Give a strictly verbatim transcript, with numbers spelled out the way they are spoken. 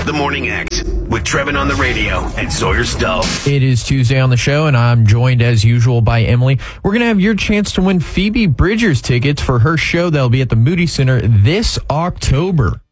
the Morning Act with Trevin on the radio and Sawyer Stowe. It is Tuesday on the show, and I'm joined as usual by Emily. We're going to have your chance to win Phoebe Bridgers tickets for her show that'll be at the Moody Center this October.